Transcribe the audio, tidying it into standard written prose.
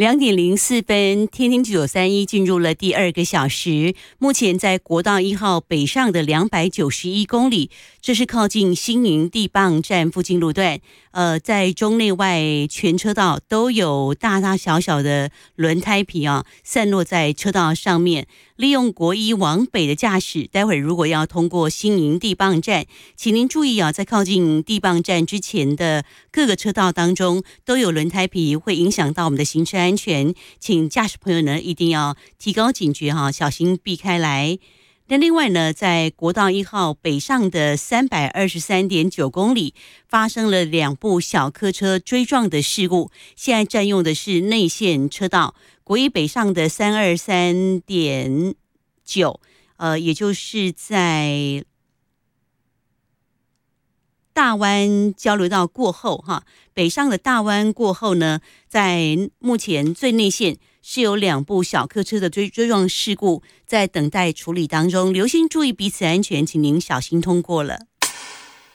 2:04，天天931进入了第2个小时。目前在国道1号北上的291公里，这是靠近新营地磅站附近路段。在中内外全车道都有大大小小的轮胎皮散落在车道上面。利用国一往北的驾驶，待会儿如果要通过新营地磅站，请您注意在靠近地磅站之前的各个车道当中都有轮胎皮，会影响到我们的行车安全，请驾驶朋友呢一定要提高警觉小心避开来。那另外呢，在国道1号北上的323.9公里，发生了2部小客车追撞的事故，现在占用的是内线车道。国一北上的323.9，也就是在大湾交流道过后北上的大湾过后呢，在目前最内线是有2部小客车的追撞事故在等待处理当中，留心注意彼此安全，请您小心通过了。